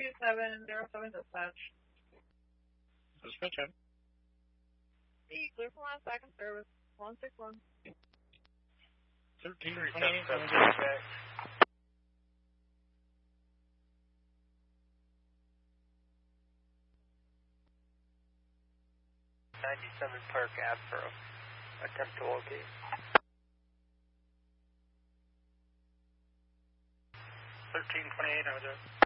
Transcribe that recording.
2707 dispatch. Dispatch, yeah. Clear from last second service, 161. 1328, 97 Park Ave for attempt to locate. 1328, I was there.